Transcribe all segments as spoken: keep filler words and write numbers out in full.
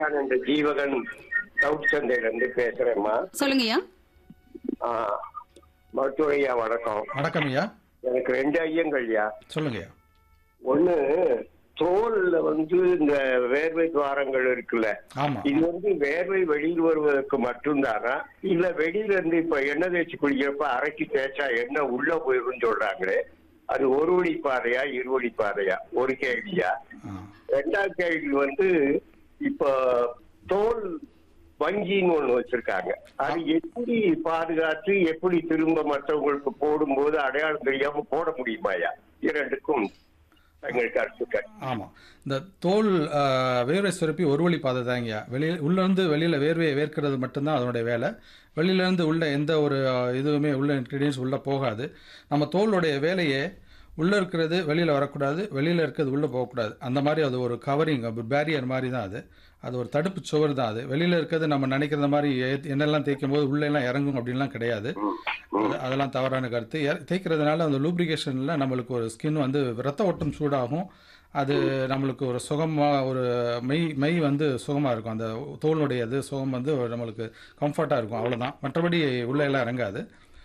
நான் இந்த ஜீவகன் சவுத் சந்தையில இருந்து பேசுறேம்மா. சொல்லுங்கய்யா. ஆ, மருத்துவரையா வணக்கம். வணக்கம் ஐயா. எனக்கு ரெண்டு ஐயங்கள்யா. சொல்லுங்கய்யா. ஒண்ணு, தோல்ல வந்து இந்த வேர்வை துவாரங்கள் இருக்குல்ல, ஆமா. இது வந்து வேர்வை வெளியில் வருவதற்கு மட்டும்தானா, இல்ல வெளியில இருந்து இப்ப எண்ணெய் தேய்ச்சி குளிக்கிறப்ப அரைக்கி தேய்ச்சா எண்ணெய் உள்ள போயிடும் சொல்றாங்களே, அது ஒரு வழி பாதையா இருவழி பாதையா? ஒரு கேள்வியா. ஆ. ரெண்டாவது கேள்வி வந்து, இப்ப தோல் வங்கின்னு ஒண்ணு வச்சிருக்காங்க, அது எப்படி பாதுகாத்து எப்படி திரும்ப மற்றவங்களுக்கு போடும்போது அடையாளம் தெரியாம போட முடியுமாயா? இரண்டுக்கும் எங்களுக்கு கருத்துக்கள். ஆமா, இந்த தோல் ஆ, வேர்வை சுரப்பி ஒரு வழி பாதை தாங்கய்யா. வெளியில் உள்ளேருந்து வெளியில் வேர்வையை வேர்க்கிறது மட்டும்தான் அதனுடைய வேலை. வெளியிலேருந்து உள்ள எந்த ஒரு ஆ, இதுவுமே உள்ள இன்க்ரீடியன்ஸ் உள்ளே போகாது. நம்ம தோலுடைய வேலையே உள்ளே இருக்கிறது வெளியில் வரக்கூடாது, வெளியில் இருக்கிறது உள்ளே போகக்கூடாது. அந்த மாதிரி அது ஒரு கவரிங், ஒரு பேரியர் மாதிரி தான் அது. அது ஒரு தடுப்பு சுவர் தான் அது. வெளியில் இருக்கிறது நம்ம நினைக்கிறத மாதிரி எ- எண்ணெய்லாம் தேய்க்கும் போது உள்ளெல்லாம் இறங்கும் அப்படின்லாம் கிடையாது. அது அதெல்லாம் தவறான கருத்து. எ- தேய்க்கிறதுனால அந்த லூப்ரிகேஷனில் நம்மளுக்கு ஒரு ஸ்கின் வந்து ரத்த ஓட்டம் சூடாகும். அது நம்மளுக்கு ஒரு சுகமாக ஒரு மெய் மெய் வந்து சுகமாக இருக்கும். அந்த தோலுடைய இது சுகம் வந்து நம்மளுக்கு கம்ஃபர்ட்டாக இருக்கும், அவ்வளோதான். மற்றபடி உள்ளே எல்லாம் இறங்காது.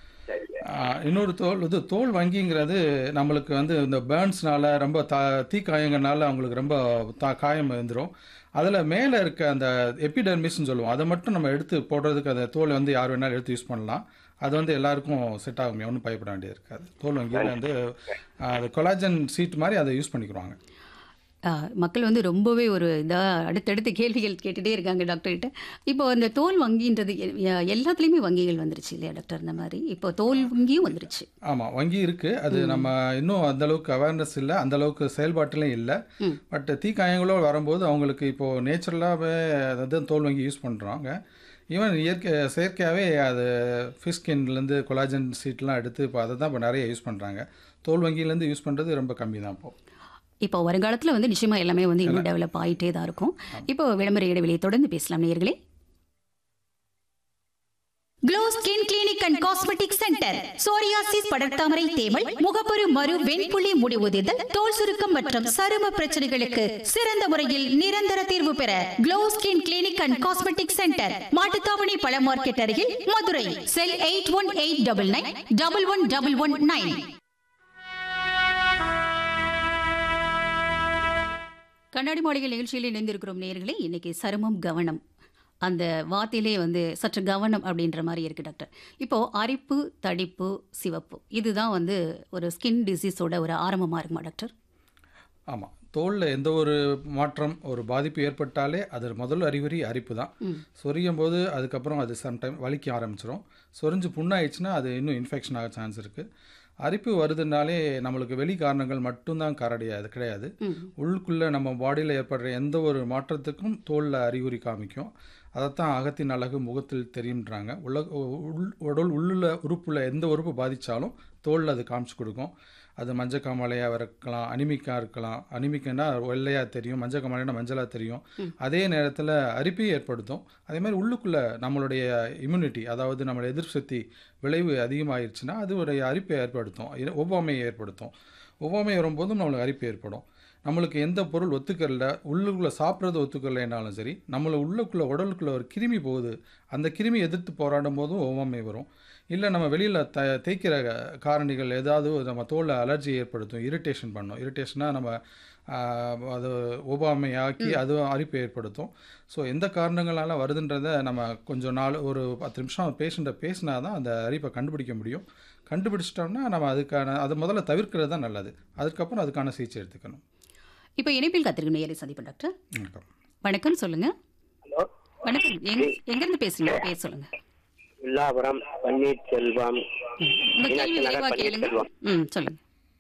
ஆஹ் இன்னொரு தோல் இது தோல் வங்கிங்கிறது நம்மளுக்கு வந்து இந்த பேர்ன்ஸ்னால ரொம்ப தா தீக்காயங்கள்னால அவங்களுக்கு ரொம்ப தா காயம் வந்துடும். அதில் மேலே இருக்க அந்த எபிடெர்மிஸ்ன்னு சொல்லுவோம், அதை மட்டும் நம்ம எடுத்து போடுறதுக்கு அந்த தோல் வந்து யார் வேணாலும் எடுத்து யூஸ் பண்ணலாம். அது வந்து எல்லாருக்கும் செட் ஆகும், ஒன்றும் பயப்பட வேண்டியது இருக்காது. தோல் வங்கியில் வந்து ஆஹ், அது கொலாஜன் சீட் மாதிரி அதை யூஸ் பண்ணிக்கிறாங்க. ஆ, மக்கள் வந்து ரொம்பவே ஒரு இதாக அடுத்தடுத்த கேள்விகள் கேட்டுகிட்டே இருக்காங்க டாக்டர்கிட்ட. இப்போ அந்த தோல் வங்கின்றது எ- எ- எல்லாத்துலேயுமே வங்கிகள் வந்துருச்சு இல்லையா டாக்டர்? இந்த மாதிரி இப்போ தோல் வங்கியும் வந்துருச்சு. ஆமாம், வங்கி இருக்குது. அது நம்ம இன்னும் அந்த அளவுக்கு அவேர்னஸ் இல்லை, அந்த அளவுக்கு செயல்பாட்டிலையும் இல்லை. ம். பட் தீக்காயங்களோ வரும்போது அவங்களுக்கு இப்போது நேச்சுரலாகவே அதாவது தோல் வங்கி யூஸ் பண்ணுறாங்க. ஈவன் இயற்கை செயற்கையாகவே அது ஃபிஷ் ஸ்கின்லேருந்து கொலாஜன் சீட்லாம் எடுத்து இப்போ அதை தான் இப்போ நிறைய யூஸ் பண்ணுறாங்க. தோல் வங்கியிலேருந்து யூஸ் பண்ணுறது ரொம்ப கம்மி தான் இப்போது. இப்போ வருங்காலத்தில் வந்து நிச்சயமாக எல்லாமே வந்து இன்னும் டெவலப் ஆகிட்டே தான் இருக்கும். இப்போ விளம்பர இடைவெளியை தொடர்ந்து பேசலாம் நேயர்களே. Glow skin clinic and cosmetic centre. Psoriasis, படர்தாமரை, தேமல், முகப்பரு மறு, வெண்புள்ளி, முடிவுதிர்தல், தோல் சுருக்கம் மற்றும் சரும பிரச்சனைகளுக்கு சிறந்த முறையில் நிரந்தர தீர்வு பெற glow skin clinic and cosmetic centre, Mattuthavani பழ மார்க்கெட் அருகில், மதுரை. செல் eight one eight double nine double one double one nine. கண்ணாடி மாளிகை நிகழ்ச்சியில் இணைந்திருக்கிறோம் நேயர்களே. இன்னைக்கு சருமம் கவனம், அந்த வார்த்தையிலே வந்து சற்று கவனம் அப்படின்ற மாதிரி இருக்கு டாக்டர். இப்போ அரிப்பு, தடிப்பு, சிவப்பு இதுதான் வந்து ஒரு ஸ்கின் டிசீஸோட ஒரு ஆரம்பமாக இருக்குமா டாக்டர்? ஆமாம், தோலில் எந்த ஒரு மாற்றம் ஒரு பாதிப்பு ஏற்பட்டாலே அது முதல் அறிகுறி அரிப்பு தான். சொரியும் போது அதுக்கப்புறம் அது சம்டைம் வலிக்க ஆரம்பிச்சிடும். சொரிஞ்சு புண்ணாயிடுச்சுன்னா அது இன்னும் இன்ஃபெக்ஷன் ஆக சான்ஸ் இருக்குது. அரிப்பு வருதுனாலே நம்மளுக்கு வெளி காரணங்கள் மட்டும்தான் காரடியாது கிடையாது. உள்ளுக்குள்ளே நம்ம பாடியில் ஏற்படுற எந்த ஒரு மாற்றத்துக்கும் தோலில் அறிகுறி காமிக்கும். அதைத்தான் அகத்தின் அழகு முகத்தில் தெரியுன்றாங்க. உள்ள உள் உடல் உள்ளுள்ள உறுப்புல எந்த உறுப்பு பாதித்தாலும் தோலில் அது காமிச்சு கொடுக்கும். அது மஞ்சள் காமாலையாக இருக்கலாம், அனிமிக்காக இருக்கலாம். அனிமிக்கன்னா வெள்ளையாக தெரியும், மஞ்சள் காமாலைனா மஞ்சளாக தெரியும். அதே நேரத்தில் அரிப்பையும் ஏற்படுத்தும். அதே மாதிரி உள்ளுக்குள்ளே நம்மளுடைய இம்யூனிட்டி, அதாவது நம்மளுடைய எதிர்ப்பு சக்தி விளைவு அதிகமாகிடுச்சுன்னா அது ஒரு அரிப்பை ஏற்படுத்தும், இது ஒவ்வாமையை ஏற்படுத்தும். ஒவ்வாமை வரும்போதும் நம்மளுக்கு அரிப்பு ஏற்படும். நம்மளுக்கு எந்த பொருள் ஒத்துக்கல, உள்ளுக்குள்ளே சாப்பிட்றது ஒத்துக்கலைன்னாலும் சரி, நம்மளை உள்ளுக்குள்ளே உடலுக்குள்ளே ஒரு கிருமி போகுது, அந்த கிருமி எதிர்த்து போராடும் போதும் ஒவ்வாமை வரும். இல்லை நம்ம வெளியில் த தேய்க்கிற காரணிகள் ஏதாவது நம்ம தோலில் அலர்ஜி ஏற்படுத்தும், இரிட்டேஷன் பண்ணும். இரிட்டேஷனாக நம்ம ஆஹ், அது ஒவ்வாமையாக்கி அதுவும் அரிப்பு ஏற்படுத்தும். ஸோ எந்த காரணங்களால் வருதுன்றதை நம்ம கொஞ்சம் நாள் ஒரு பத்து நிமிஷம் பேஷண்ட்டை பேசினா தான் அந்த அரிப்பை கண்டுபிடிக்க முடியும். கண்டுபிடிச்சிட்டோம்னா நம்ம அதுக்கான அது முதல்ல தவிர்க்கிறது தான் நல்லது. அதுக்கப்புறம் அதுக்கான சிகிச்சை எடுத்துக்கணும். இப்போ இணைப்பில் காத்திருக்கும் நேயரை சந்திப்போம் டாக்டர். வணக்கம். வணக்கம், சொல்லுங்க. ஹலோ, வணக்கம், எங் எங்கேருந்து பேசுறீங்க? பேர் சொல்லுங்க. வில்லாபுரம் பன்னீர் செல்வம். ம், உங்க கேள்வி விரைவா கேளுங்க. ம், சொல்லுங்க.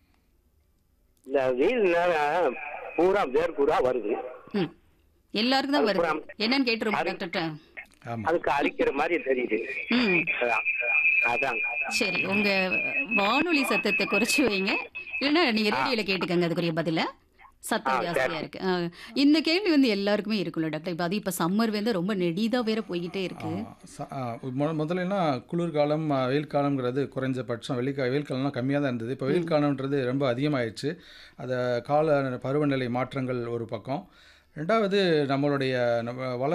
இந்த வெயில்னால பூரா வேர்பூரா வருது, ம், எல்லாருக்கும் தான் வருது. என்னன்னு கேட்டுருவோம் டாக்டர்கிட்ட. ஆமாம், அதுக்கு அரிக்கிற மாதிரி தெரியுது. ம், அதான். அதான் சரி, உங்க வானொலி சத்தத்தை குறைச்சி வைங்க, இல்லைன்னா நீங்க ரேடியோல கேட்டுக்கங்க. அதுக்குரிய பதில சத்தம் ஜாஸ்தியா இருக்கு. ஆ, இந்த கேள்வி வந்து எல்லாருக்குமே இருக்குல்ல டாக்டர்? இப்போ அது இப்போ சம்மர் வந்து ரொம்ப நெடிதா வேற போய்கிட்டே இருக்கு. ச- ஆ, மொ- முதல்லலாம் குளிர்காலம் ஆ, வெயில் காலம்ங்கிறது குறைஞ்சபட்சம் வெயில் கா வெயில் காலம்லாம் கம்மியாக தான் இருந்தது. இப்போ வெயில் காலம்ன்றது ரொம்ப அதிகமாகிடுச்சு. அதை கால பருவநிலை மாற்றங்கள் ஒரு பக்கம், ரெண்டாவது நம்மளுடைய நம்ம வள